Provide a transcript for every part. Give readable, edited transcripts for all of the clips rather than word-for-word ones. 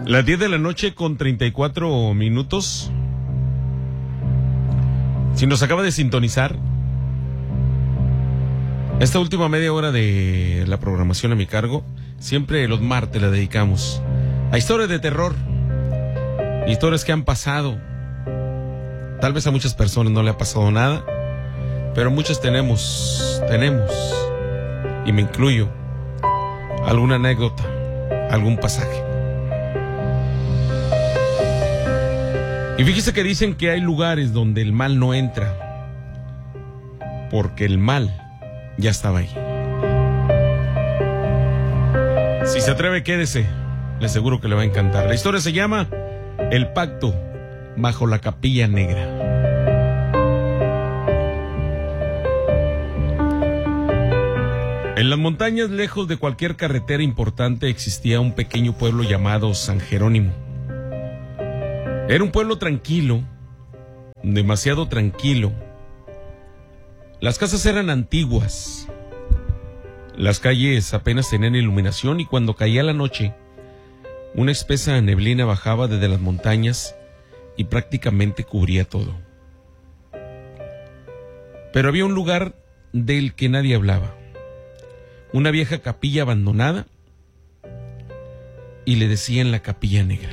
Las 10 de la noche con 34 minutos. Si nos acaba de sintonizar, esta última media hora de la programación a mi cargo, siempre los martes la dedicamos a historias de terror, historias que han pasado. Tal vez a muchas personas no le ha pasado nada, pero muchos tenemos, y me incluyo, alguna anécdota, algún pasaje. Y fíjese que dicen que hay lugares donde el mal no entra, porque el mal ya estaba ahí. Si se atreve, quédese, le aseguro que le va a encantar. La historia se llama El Pacto bajo la Capilla Negra. En las montañas, lejos de cualquier carretera importante, existía un pequeño pueblo llamado San Jerónimo. Era un pueblo tranquilo, demasiado tranquilo. Las casas eran antiguas, las calles apenas tenían iluminación y cuando caía la noche, una espesa neblina bajaba desde las montañas y prácticamente cubría todo. Pero había un lugar del que nadie hablaba, una vieja capilla abandonada, y le decían la Capilla Negra.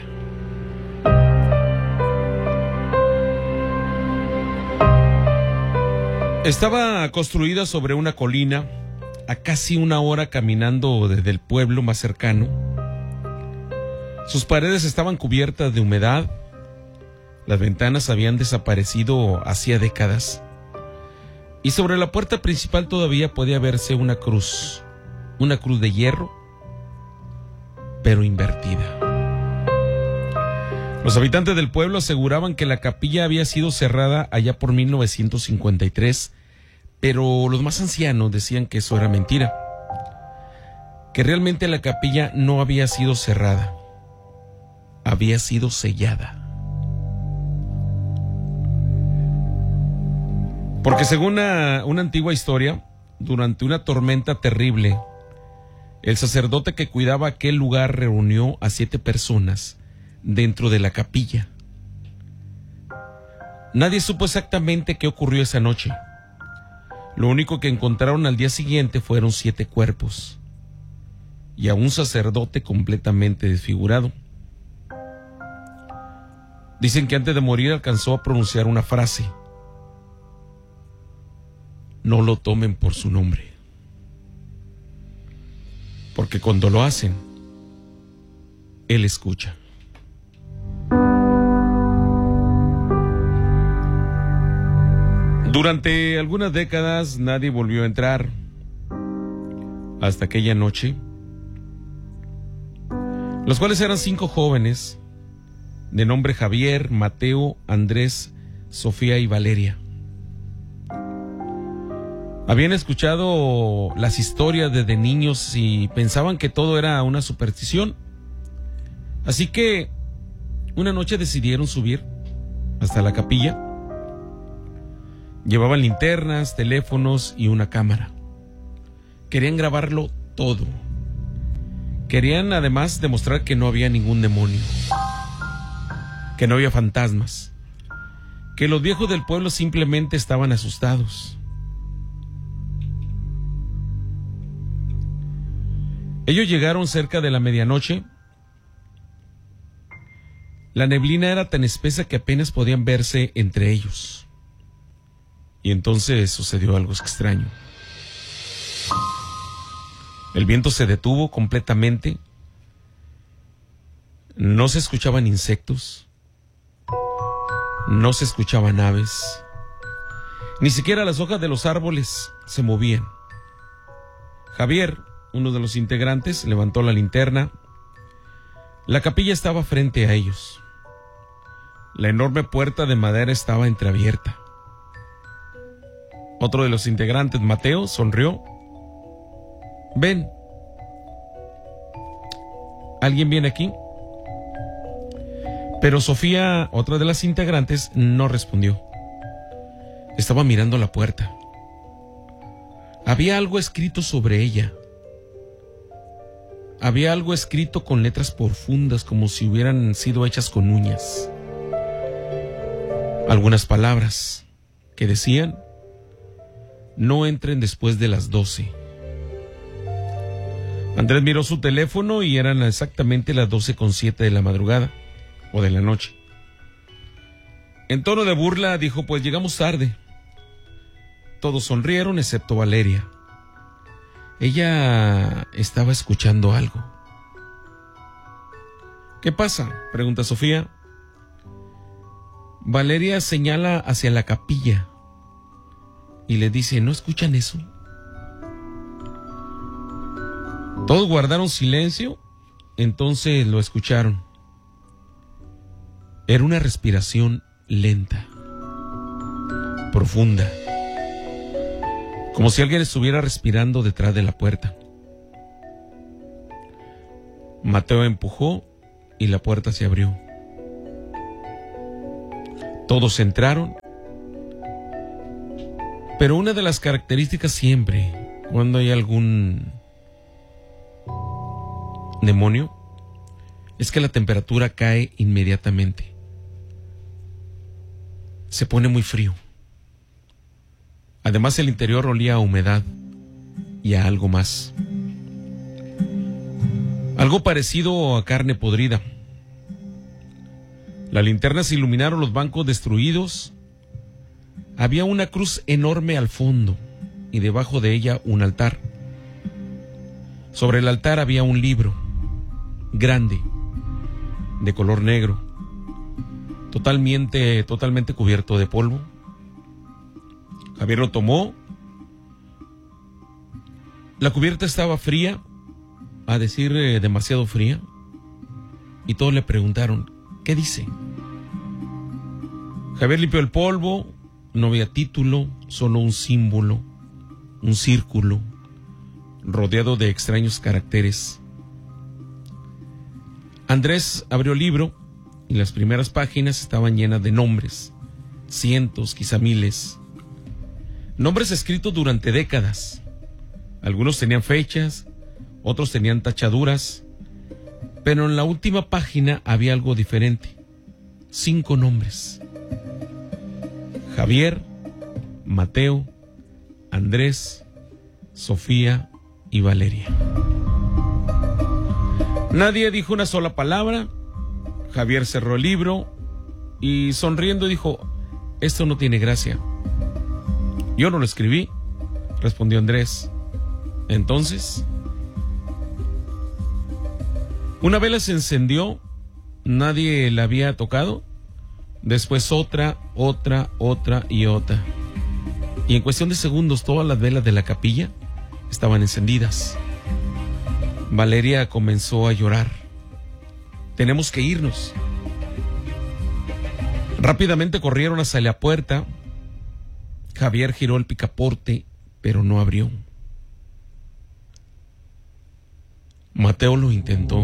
Estaba construida sobre una colina, a casi una hora caminando desde el pueblo más cercano. Sus paredes estaban cubiertas de humedad, las ventanas habían desaparecido hacía décadas, y sobre la puerta principal todavía podía verse una cruz de hierro, pero invertida. Los habitantes del pueblo aseguraban que la capilla había sido cerrada allá por 1953, pero los más ancianos decían que eso era mentira, que realmente la capilla no había sido cerrada, había sido sellada. Porque según una antigua historia, durante una tormenta terrible, el sacerdote que cuidaba aquel lugar reunió a 7 personas dentro de la capilla. Nadie supo exactamente qué ocurrió esa noche. Lo único que encontraron al día siguiente fueron 7 cuerpos y a un sacerdote completamente desfigurado. Dicen que antes de morir alcanzó a pronunciar una frase: no lo tomen por su nombre, porque cuando lo hacen, él escucha. Durante algunas décadas nadie volvió a entrar, hasta aquella noche, los cuales eran 5 jóvenes de nombre Javier, Mateo, Andrés, Sofía y Valeria. Habían escuchado las historias desde niños y pensaban que todo era una superstición, así que una noche decidieron subir hasta la capilla. Llevaban linternas, teléfonos y una cámara. Querían grabarlo todo. Querían además demostrar que no había ningún demonio, que no había fantasmas, que los viejos del pueblo simplemente estaban asustados. Ellos llegaron cerca de la medianoche. La neblina era tan espesa que apenas podían verse entre ellos. Y entonces sucedió algo extraño. El viento se detuvo completamente. No se escuchaban insectos. No se escuchaban aves. Ni siquiera las hojas de los árboles se movían. Javier, uno de los integrantes, levantó la linterna. La capilla estaba frente a ellos. La enorme puerta de madera estaba entreabierta. Otro de los integrantes, Mateo, sonrió. Ven. ¿Alguien viene aquí? Pero Sofía, otra de las integrantes, no respondió. Estaba mirando la puerta. Había algo escrito sobre ella. había algo escrito con letras profundas, como si hubieran sido hechas con uñas. Algunas palabras que decían: no entren después de las 12. Andrés miró su teléfono y eran exactamente las 12:07 de la madrugada o de la noche. En tono de burla dijo: pues llegamos tarde. Todos sonrieron excepto Valeria. Ella estaba escuchando algo. ¿Qué pasa?, pregunta Sofía. Valeria señala hacia la capilla y le dice: ¿no escuchan eso? Todos guardaron silencio, entonces lo escucharon. Era una respiración lenta, profunda, como si alguien estuviera respirando detrás de la puerta. Mateo empujó y la puerta se abrió. Todos entraron, pero una de las características siempre, cuando hay algún demonio, es que la temperatura cae inmediatamente. Se pone muy frío. Además, el interior olía a humedad y a algo más. Algo parecido a carne podrida. Las linternas iluminaron los bancos destruidos. Había una cruz enorme al fondo y debajo de ella un altar. Sobre el altar había un libro grande, de color negro, totalmente cubierto de polvo. Javier lo tomó. La cubierta estaba fría, a decir demasiado fría, y todos le preguntaron: ¿qué dice? Javier limpió el polvo. No había título, solo un símbolo, un círculo, rodeado de extraños caracteres. Andrés abrió el libro y las primeras páginas estaban llenas de nombres, cientos, quizá miles. Nombres escritos durante décadas. Algunos tenían fechas, otros tenían tachaduras, pero en la última página había algo diferente. 5 nombres: Javier, Mateo, Andrés, Sofía y Valeria. Nadie dijo una sola palabra. Javier cerró el libro y sonriendo dijo: esto no tiene gracia. Yo no lo escribí, respondió Andrés. Entonces, una vela se encendió. Nadie la había tocado. Después otra y otra. Y en cuestión de segundos todas las velas de la capilla estaban encendidas. Valeria comenzó a llorar. Tenemos que irnos. Rápidamente corrieron hacia la puerta. Javier giró el picaporte, pero no abrió. Mateo lo intentó.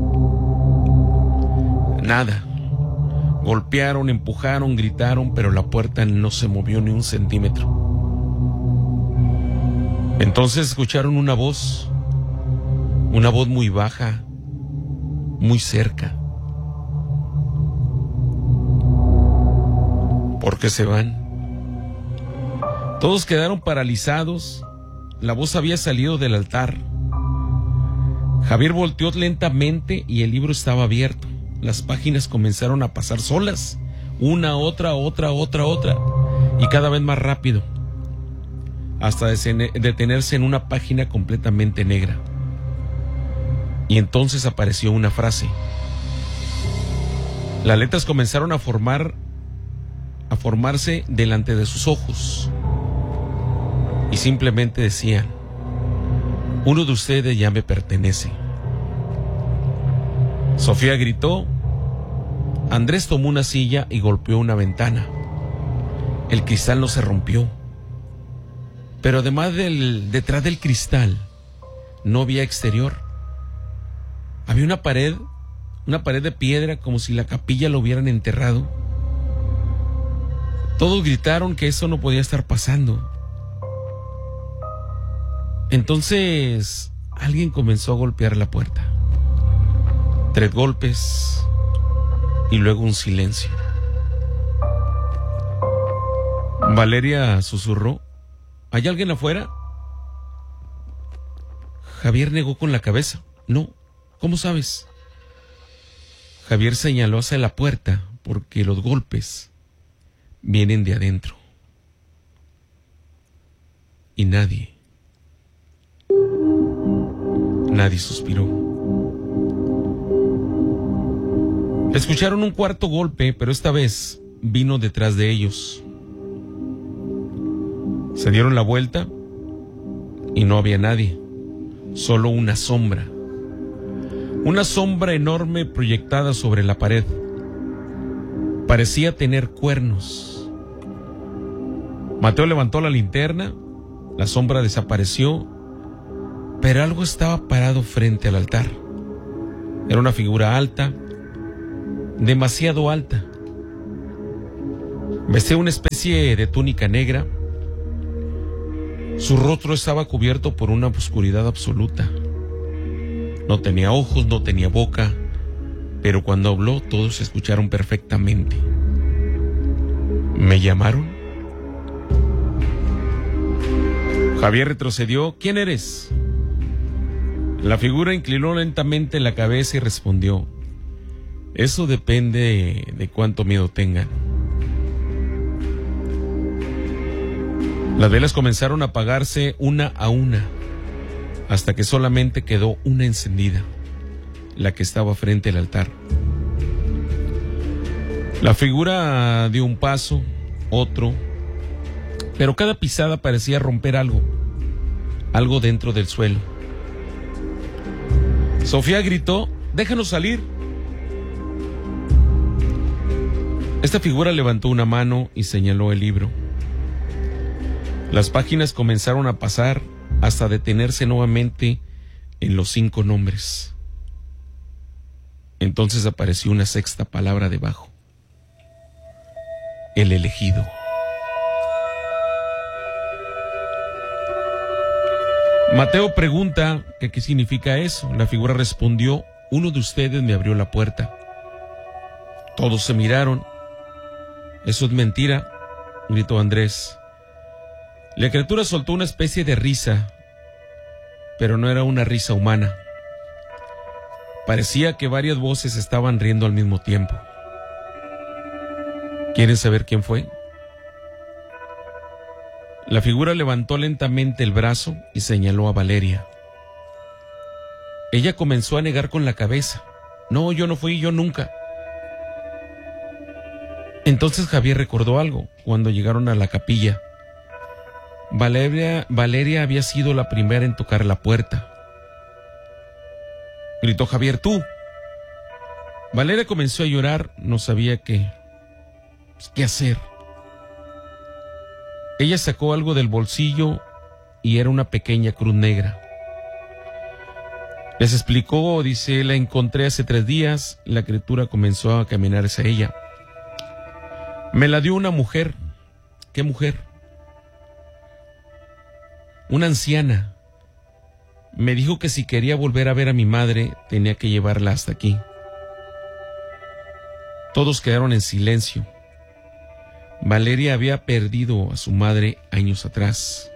Nada. Golpearon, empujaron, gritaron, pero la puerta no se movió ni un centímetro. Entonces escucharon una voz muy baja, muy cerca. ¿Por qué se van? Todos quedaron paralizados. La voz había salido del altar. Javier volteó lentamente y el libro estaba abierto. Las páginas comenzaron a pasar solas, una, otra, y cada vez más rápido, hasta detenerse en una página completamente negra. Y entonces apareció una frase. Las letras comenzaron a formarse delante de sus ojos, y simplemente decían: uno de ustedes ya me pertenece. Sofía gritó. Andrés tomó una silla y golpeó una ventana. El cristal no se rompió. Pero además detrás del cristal no había exterior. Había una pared de piedra, como si la capilla lo hubieran enterrado. Todos gritaron que eso no podía estar pasando. Entonces alguien comenzó a golpear la puerta. 3 golpes y luego un silencio. Valeria susurró: ¿hay alguien afuera? Javier negó con la cabeza. No, ¿cómo sabes? Javier señaló hacia la puerta porque los golpes vienen de adentro. Y nadie suspiró. Escucharon un cuarto golpe, pero esta vez vino detrás de ellos. Se dieron la vuelta y no había nadie, solo una sombra. Una sombra enorme proyectada sobre la pared. Parecía tener cuernos. Mateo levantó la linterna, la sombra desapareció, pero algo estaba parado frente al altar. Era una figura alta, demasiado alta. Vestía una especie de túnica negra. Su rostro estaba cubierto por una oscuridad absoluta. No tenía ojos, no tenía boca, pero cuando habló todos escucharon perfectamente. ¿Me llamaron? Javier retrocedió. ¿Quién eres? La figura inclinó lentamente la cabeza y respondió: eso depende de cuánto miedo tengan. Las velas comenzaron a apagarse una a una, hasta que solamente quedó una encendida, la que estaba frente al altar. La figura dio un paso, otro, pero cada pisada parecía romper algo dentro del suelo. Sofía gritó: ¡déjanos salir! Esta figura levantó una mano y señaló el libro. Las páginas comenzaron a pasar hasta detenerse nuevamente en los 5 nombres. Entonces apareció una 6ª palabra debajo: el elegido. Mateo pregunta que qué significa eso. La figura respondió: uno de ustedes me abrió la puerta. Todos se miraron. Eso es mentira, gritó Andrés. La criatura soltó una especie de risa, pero no era una risa humana. Parecía que varias voces estaban riendo al mismo tiempo. ¿Quieren saber quién fue? La figura levantó lentamente el brazo y señaló a Valeria. Ella comenzó a negar con la cabeza. No, yo no fui, yo nunca. Entonces Javier recordó algo cuando llegaron a la capilla. Valeria había sido la primera en tocar la puerta. Gritó Javier: ¡tú! Valeria comenzó a llorar, no sabía qué hacer. Ella sacó algo del bolsillo y era una pequeña cruz negra. Les explicó, dice: la encontré hace 3 días. La criatura comenzó a caminar hacia ella. Me la dio una mujer. ¿Qué mujer? Una anciana. Me dijo que si quería volver a ver a mi madre, tenía que llevarla hasta aquí. Todos quedaron en silencio. Valeria había perdido a su madre años atrás.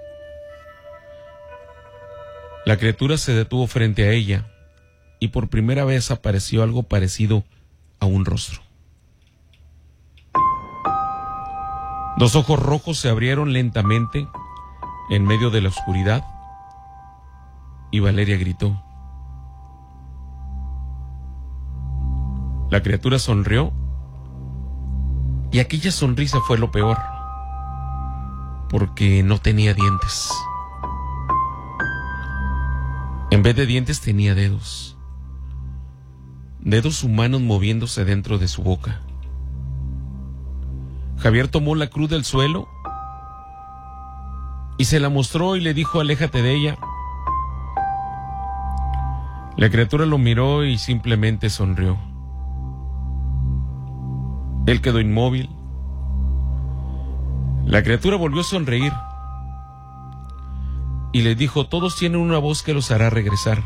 La criatura se detuvo frente a ella y por primera vez apareció algo parecido a un rostro. 2 ojos rojos se abrieron lentamente en medio de la oscuridad y Valeria gritó. La criatura sonrió y aquella sonrisa fue lo peor, porque no tenía dientes. En vez de dientes tenía dedos. Dedos humanos moviéndose dentro de su boca. Javier tomó la cruz del suelo y se la mostró y le dijo: aléjate de ella. La criatura lo miró y simplemente sonrió. Él quedó inmóvil. La criatura volvió a sonreír. y les dijo: todos tienen una voz que los hará regresar.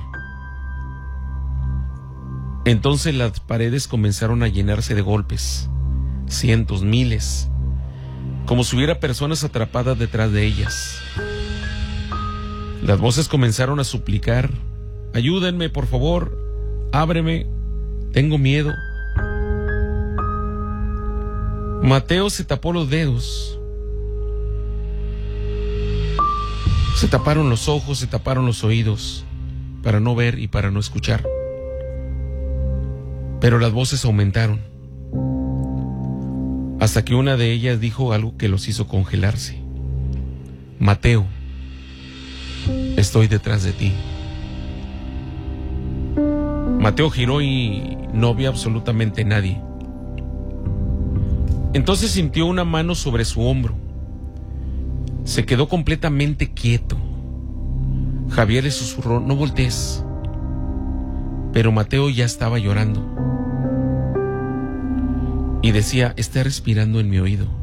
Entonces las paredes comenzaron a llenarse de golpes, cientos, miles, como si hubiera personas atrapadas detrás de ellas. Las voces comenzaron a suplicar: ayúdenme, por favor, ábreme, tengo miedo. Mateo se tapó los dedos, se taparon los ojos, se taparon los oídos, para no ver y para no escuchar. Pero las voces aumentaron, hasta que una de ellas dijo algo que los hizo congelarse: Mateo, estoy detrás de ti. Mateo giró y no vio absolutamente nadie. Entonces sintió una mano sobre su hombro. Se quedó completamente quieto. Javier le susurró: no voltees. Pero Mateo ya estaba llorando y decía: está respirando en mi oído.